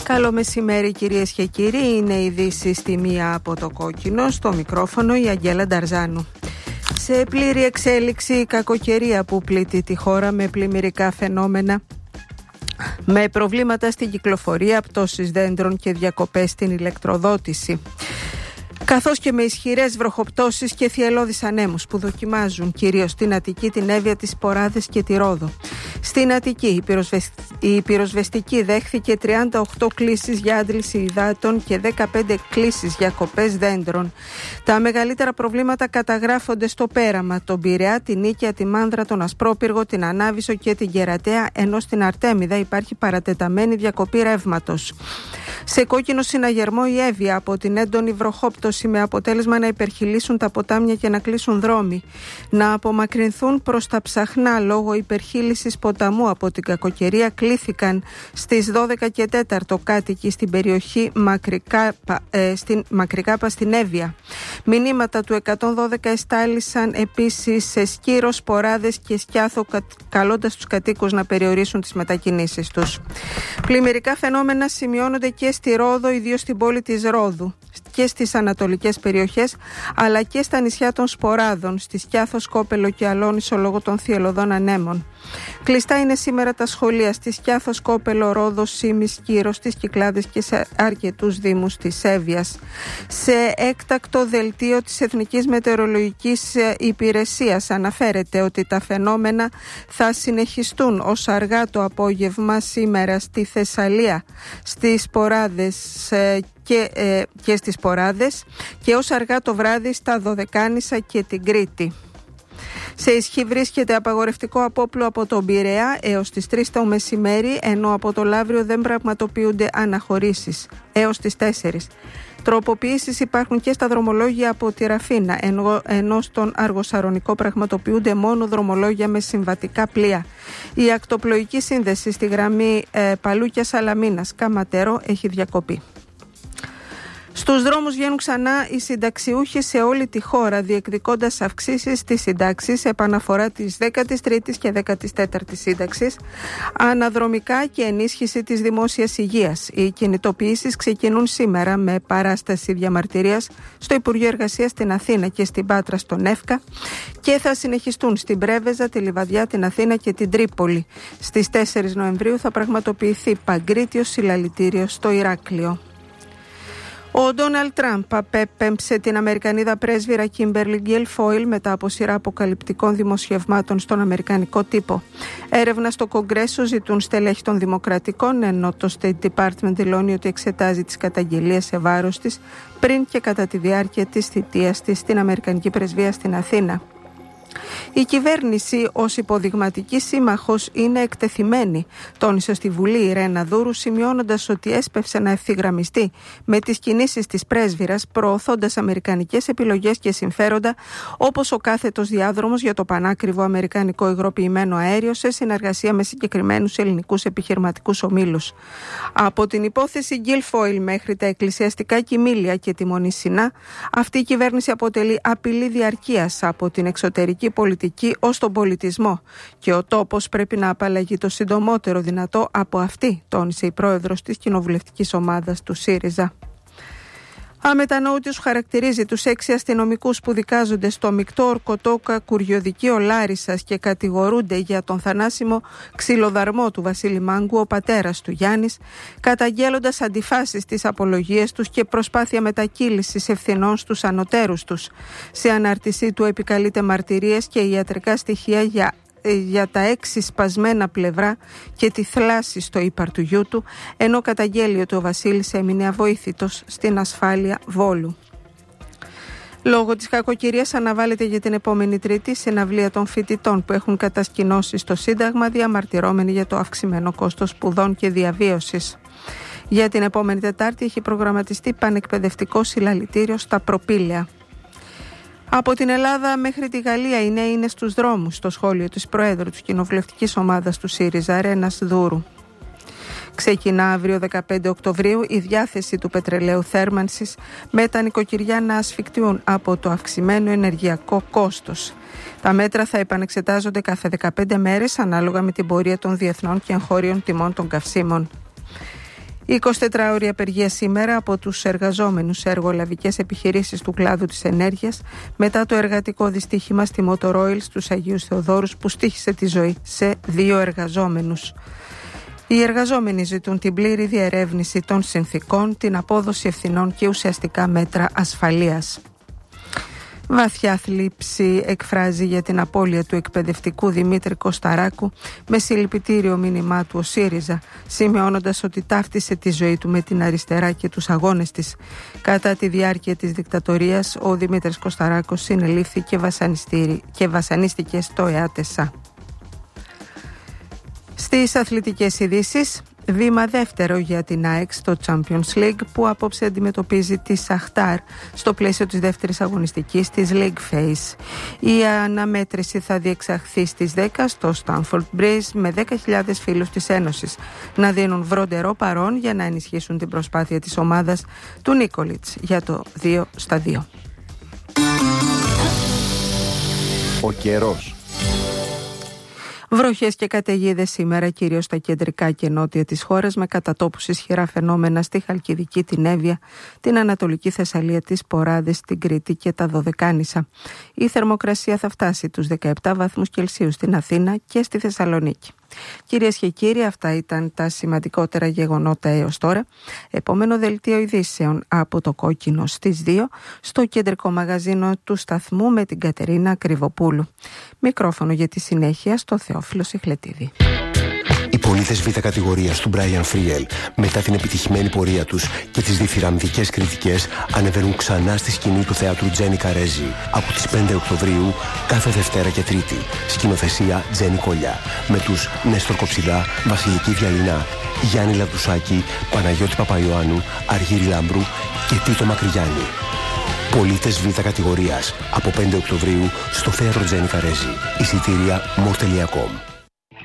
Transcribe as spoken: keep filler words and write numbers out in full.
Καλό μεσημέρι κυρίες και κύριοι, είναι ειδήσεις στη μία από το κόκκινο, στο μικρόφωνο η Αγγέλα Νταρζάνου. Σε πλήρη εξέλιξη η κακοκαιρία που πλήττει τη χώρα με πλημμυρικά φαινόμενα, με προβλήματα στην κυκλοφορία, πτώσεις δέντρων και διακοπές στην ηλεκτροδότηση, καθώς και με ισχυρές βροχοπτώσεις και θυελλώδεις ανέμους που δοκιμάζουν κυρίως στην Αττική, την Εύβοια, τις Ποράδες και τη Ρόδο. Στην Αττική η, πυροσβεσ... η πυροσβεστική δέχθηκε τριάντα οκτώ κλήσεις για άντληση υδάτων και δεκαπέντε κλήσεις για κοπές δέντρων. Τα μεγαλύτερα προβλήματα καταγράφονται στο Πέραμα, τον Πειραιά, την Νίκαια, τη Μάνδρα, τον Ασπρόπυργο, την Ανάβησο και την Κερατέα, ενώ στην Αρτέμιδα υπάρχει παρατεταμένη διακοπή ρεύματος. Σε κόκκινο συναγερμό η Εύβοια από την έντονη βροχόπτωση, με αποτέλεσμα να υπερχειλήσουν τα ποτάμια και να κλείσουν δρόμοι, να απομακρυνθούν προς τα Ψαχνά λόγω υπερχείλησης ποταμού από την κακοκαιρία. Κλήθηκαν στις δώδεκα και τέσσερα κάτοικοι στην περιοχή Μακρικάπα, ε, στην Μακρικάπα στην Εύβοια. Μηνύματα του εκατόν δώδεκα εστάλησαν επίσης σε Σκύρο, Ποράδες και Σκιάθο, καλώντας τους κατοίκους να περιορίσουν τις μετακινήσεις τους. Πλημμυρικά φαινόμενα σημειώνονται και στη Ρόδο, ιδίως στην πόλη της Ρόδου, και στις ανατολικές περιοχές, αλλά και στα νησιά των Σποράδων, στη Σκιάθο, Σκόπελο και Αλόνισο λόγω των θυελλωδών ανέμων. Κλειστά είναι σήμερα τα σχολεία στη Σκιάθο, Σκόπελο, Ρόδο, Σίμη, Σκύρο, στις Κυκλάδες και σε αρκετούς δήμους της Εύβοιας. Σε έκτακτο δελτίο της Εθνικής Μετεωρολογικής Υπηρεσίας αναφέρεται ότι τα φαινόμενα θα συνεχιστούν ως αργά το απόγευμα σήμερα στη Θεσσαλία, στις Ποράδες και, ε, και στις Ποράδες και ως αργά το βράδυ στα Δωδεκάνησα και την Κρήτη. Σε ισχύ βρίσκεται απαγορευτικό απόπλου από τον Πειραιά έως τις τρεις το μεσημέρι, ενώ από το Λαύριο δεν πραγματοποιούνται αναχωρήσεις έως τις τέσσερις. Τροποποιήσεις υπάρχουν και στα δρομολόγια από τη Ραφίνα, ενώ, ενώ στον Αργοσαρονικό πραγματοποιούνται μόνο δρομολόγια με συμβατικά πλοία. Η ακτοπλοϊκή σύνδεση στη γραμμή ε, Παλούκια Σαλαμίνας Καματέρο έχει διακοπεί. Στους δρόμους βγαίνουν ξανά οι συνταξιούχοι σε όλη τη χώρα, διεκδικώντας αυξήσεις στις συντάξεις, επαναφορά της δέκατης τρίτης και δέκατης τέταρτης σύνταξης, αναδρομικά και ενίσχυση της δημόσιας υγείας. Οι κινητοποιήσεις ξεκινούν σήμερα με παράσταση διαμαρτυρίας στο Υπουργείο Εργασίας στην Αθήνα και στην Πάτρα στον Εύκα και θα συνεχιστούν στην Πρέβεζα, τη Λιβαδιά, την Αθήνα και την Τρίπολη. Στις τέσσερις Νοεμβρίου θα πραγματοποιηθεί παγκρίτιο συλλαλητήριο στο Ηράκλειο. Ο Ντόναλντ Τραμπ απέπεμψε την Αμερικανίδα πρέσβυρα Κίμπερλι Γκουίλφόιλ μετά από σειρά αποκαλυπτικών δημοσιευμάτων στον αμερικανικό τύπο. Έρευνα στο Κογκρέσο ζητούν στελέχη των Δημοκρατικών, ενώ το State Department δηλώνει ότι εξετάζει τις καταγγελίες σε βάρος της πριν και κατά τη διάρκεια της θητείας της στην Αμερικανική πρεσβεία στην Αθήνα. Η κυβέρνηση ως υποδειγματική σύμμαχος είναι εκτεθειμένη, τόνισε στη Βουλή η Ρένα Δούρου, σημειώνοντας ότι έσπευσε να ευθυγραμμιστεί με τις κινήσεις της πρέσβυρας, προωθώντας αμερικανικές επιλογές και συμφέροντα, όπως ο κάθετος διάδρομος για το πανάκριβο αμερικανικό υγροποιημένο αέριο σε συνεργασία με συγκεκριμένους ελληνικούς επιχειρηματικούς ομίλους. Από την υπόθεση Γκουίλφόιλ μέχρι τα εκκλησιαστικά κοιμήλια και τη Μονή Σινά, αυτή η κυβέρνηση αποτελεί απειλή διαρκείας από την εξωτερική πολιτική ως τον πολιτισμό και ο τόπος πρέπει να απαλλαγεί το συντομότερο δυνατό από αυτή, τόνισε η πρόεδρος της κοινοβουλευτικής ομάδας του ΣΥΡΙΖΑ. Αμετανόητος χαρακτηρίζει τους έξι αστυνομικούς που δικάζονται στο μεικτό ορκωτόκα Κουριοδικείο Λάρισσας και κατηγορούνται για τον θανάσιμο ξυλοδαρμό του Βασίλη Μάγκου, ο πατέρας του Γιάννης, καταγγέλλοντας αντιφάσεις στις απολογίες τους και προσπάθεια μετακύλησης ευθυνών στους ανωτέρους τους. Σε ανάρτησή του επικαλείται μαρτυρίες και ιατρικά στοιχεία για για τα έξι σπασμένα πλευρά και τη θλάση στο ύπαρ του γιού του, ενώ καταγγέλει ότι ο Βασίλης έμεινε αβοήθητος στην ασφάλεια Βόλου. Λόγω της κακοκαιρίας αναβάλλεται για την επόμενη Τρίτη συναυλία των φοιτητών που έχουν κατασκηνώσει στο Σύνταγμα, διαμαρτυρώμενοι για το αυξημένο κόστος σπουδών και διαβίωσης. Για την επόμενη Τετάρτη έχει προγραμματιστεί πανεκπαιδευτικό συλλαλητήριο στα Προπήλαια. Από την Ελλάδα μέχρι τη Γαλλία οι νέοι είναι στους δρόμους, στο σχόλιο της Προέδρου της κοινοβουλευτικής ομάδας του ΣΥΡΙΖΑ, Ρένας Δούρου. Ξεκινά αύριο δεκαπέντε Οκτωβρίου η διάθεση του πετρελαίου θέρμανσης, με τα νοικοκυριά να ασφικτιούν από το αυξημένο ενεργειακό κόστος. Τα μέτρα θα επανεξετάζονται κάθε δεκαπέντε μέρες ανάλογα με την πορεία των διεθνών και εγχώριων τιμών των καυσίμων. Η εικοσιτετράωρη απεργία σήμερα από τους εργαζόμενους σε εργολαβικές επιχειρήσεις του κλάδου της ενέργειας μετά το εργατικό δυστύχημα στη Motor Oil στους Αγίους Θεοδόρους που στοίχησε τη ζωή σε δύο εργαζόμενους. Οι εργαζόμενοι ζητούν την πλήρη διερεύνηση των συνθήκων, την απόδοση ευθυνών και ουσιαστικά μέτρα ασφαλείας. Βαθιά θλίψη εκφράζει για την απώλεια του εκπαιδευτικού Δημήτρη Κωσταράκου με συλληπιτήριο μήνυμά του ο ΣΥΡΙΖΑ, σημειώνοντας ότι ταύτισε τη ζωή του με την αριστερά και τους αγώνες της. Κατά τη διάρκεια της δικτατορίας, ο Δημήτρης Κωσταράκος συνελήφθη και βασανίστηκε στο ΕΑΤΕΣΑ. Στις αθλητικές ειδήσεις, βήμα δεύτερο για την ΑΕΚ στο Champions League που απόψε αντιμετωπίζει τη Σαχτάρ στο πλαίσιο της δεύτερης αγωνιστικής της League Phase. Η αναμέτρηση θα διεξαχθεί στις δέκα στο Stamford Bridge με δέκα χιλιάδες φίλους της Ένωσης να δίνουν βροντερό παρόν για να ενισχύσουν την προσπάθεια της ομάδας του Νίκολιτς για το δύο στα δύο. Ο καιρός. Βροχές και καταιγίδες σήμερα κυρίως στα κεντρικά και νότια της χώρας με κατατόπους ισχυρά φαινόμενα στη Χαλκιδική, την Εύβοια, την Ανατολική Θεσσαλία, τις Ποράδες, την Κρήτη και τα Δωδεκάνησα. Η θερμοκρασία θα φτάσει τους δεκαεπτά βαθμούς Κελσίου στην Αθήνα και στη Θεσσαλονίκη. Κυρίες και κύριοι, αυτά ήταν τα σημαντικότερα γεγονότα έως τώρα. Επόμενο δελτίο ειδήσεων από το Κόκκινο στις δύο στο κεντρικό μαγαζίνο του σταθμού με την Κατερίνα Κρυβοπούλου. Μικρόφωνο για τη συνέχεια στο Θεόφιλο Σιχλετίδη. Οι πολίτες Β' κατηγορίας του Μπράιαν Φρίελ, μετά την επιτυχημένη πορεία τους και τις διθυραμβικές κριτικές, ανεβαίνουν ξανά στη σκηνή του θεάτρου Τζένι Καρέζη από τις πέντε Οκτωβρίου κάθε Δευτέρα και Τρίτη. Σκηνοθεσία Τζένι Κολιά. Με τους Νέστορ Κοψιδά, Βασιλική Διαλυνά, Γιάννη Λαδουσάκη, Παναγιώτη Παπαϊωάννου, Αργύρη Λάμπρου και Τίτο Μακρυγιάννη. Πολίτες Β' κατηγορίας από πέντε Οκτωβρίου στο θέατρο Τζένι Καρέζη. Εισιτήρια μορ τελεία κομ.